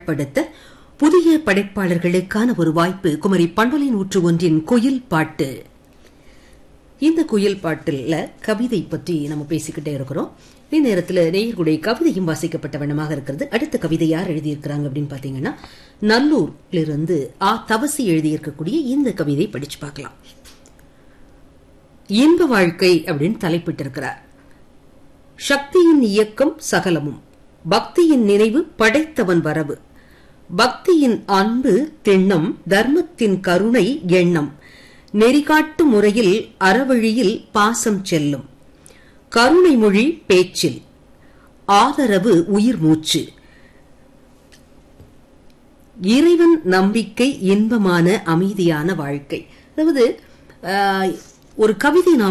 படுத்த புதிய படைப்பாளர்களுக்கான ஒரு வாய்ப்பு குமரி பண்பலை 101 குயில் பாட்டு. இந்த குயில் பாட்டுல கவிதை பற்றி நம்ம பேசிக்கிட்டே இருக்கிறோம். இந்நேரத்தில் நேயர்களுடைய கவிதையும் வாசிக்கப்பட்ட வண்ணமாக இருக்கிறது. அடுத்த கவிதை யார் எழுதியிருக்கிறாங்க அப்படின்னு பாத்தீங்கன்னா, நல்லூரிலிருந்து தவசி எழுதியிருக்கக்கூடிய இந்த கவிதை படிச்சு பார்க்கலாம். இன்ப வாழ்க்கை அப்படின்னு தலைப்பிட்டிருக்கிறார். சக்தியின் இயக்கம் சகலமும், பக்தியின் நினைவு படைத்தவன் வரவு, பக்தியின் அன்பு திண்ணம், தர்மத்தின் கருணை எண்ணம், நெறிகாட்டு முறையில் அறவழியில் பாசம் செல்லும், கருணை மொழி பேச்சில், ஆதரவு உயிர் மூச்சு, இறைவன் நம்பிக்கை இன்பமான அமைதியான வாழ்க்கை. அதாவது ஒரு கவிதை நாம்